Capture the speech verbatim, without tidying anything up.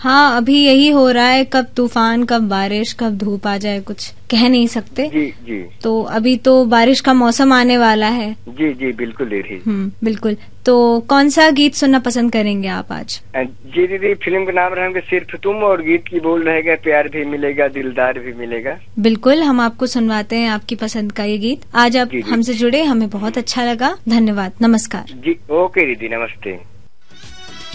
हाँ, अभी यही हो रहा है, कब तूफान, कब बारिश, कब धूप आ जाए, कुछ कह नहीं सकते। जी जी। तो अभी तो बारिश का मौसम आने वाला है। जी जी बिल्कुल दीदी। हम्म बिल्कुल। तो कौन सा गीत सुनना पसंद करेंगे आप आज? जी दीदी, फिल्म का नाम रहेगा सिर्फ तुम और गीत की बोल रहेगा प्यार भी मिलेगा दिलदार भी मिलेगा। बिल्कुल, हम आपको सुनवाते हैं आपकी पसंद का ये गीत। आज आप हमसे जुड़े, हमें बहुत अच्छा लगा। धन्यवाद, नमस्कार। जी ओके दीदी, नमस्ते।